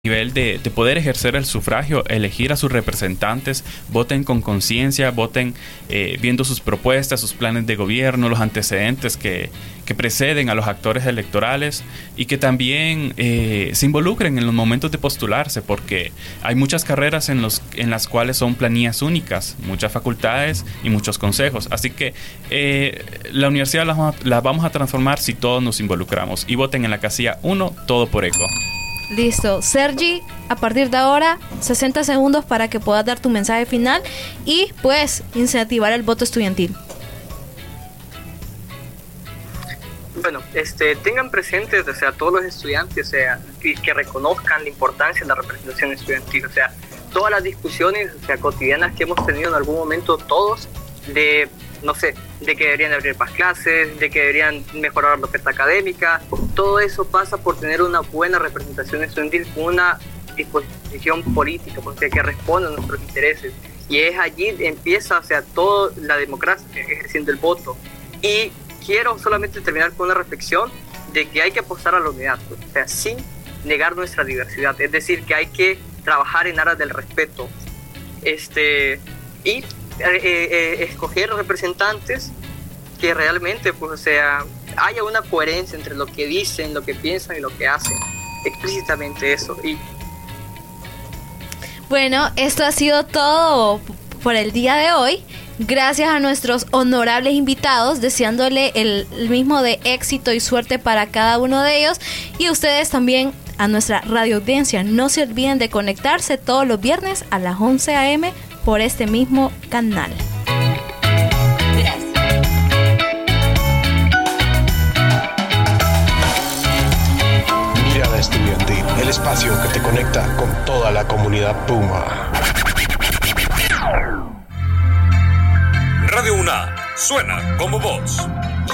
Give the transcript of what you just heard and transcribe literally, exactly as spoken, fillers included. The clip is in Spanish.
nivel de, de poder ejercer el sufragio, elegir a sus representantes, voten con conciencia, voten eh, viendo sus propuestas, sus planes de gobierno, los antecedentes que, que preceden a los actores electorales, y que también eh, se involucren en los momentos de postularse, porque hay muchas carreras en, los, en las cuales son planillas únicas, muchas facultades y muchos consejos. Así que eh, la universidad la vamos, a, la vamos a transformar si todos nos involucramos. Y voten en la casilla uno, todo por ECO. Listo. Sergi, a partir de ahora, sesenta segundos para que puedas dar tu mensaje final y, pues, incentivar el voto estudiantil. Bueno, este, tengan presentes, o sea, todos los estudiantes, o sea, y que reconozcan la importancia de la representación estudiantil, o sea, todas las discusiones, o sea, cotidianas que hemos tenido en algún momento todos, de, no sé, de que deberían abrir más clases, de que deberían mejorar la oferta académica, todo eso pasa por tener una buena representación estudiantil con una disposición política, porque que responda a nuestros intereses. Y es allí empieza, o sea, toda la democracia ejerciendo el voto. Y quiero solamente terminar con una reflexión de que hay que apostar a la unidad, o sea, sin negar nuestra diversidad. Es decir, que hay que trabajar en aras del respeto. Este, y Eh, eh, escoger representantes que realmente, pues, o sea, haya una coherencia entre lo que dicen, lo que piensan y lo que hacen, explícitamente eso. Y bueno, esto ha sido todo por el día de hoy. Gracias a nuestros honorables invitados, deseándole el, el mismo de éxito y suerte para cada uno de ellos, y ustedes también, a nuestra radio audiencia. No se olviden de conectarse todos los viernes a las once a eme por este mismo canal. Gracias. Mirada Estudiantil, el espacio que te conecta con toda la comunidad Puma. Radio UNA, suena como voz.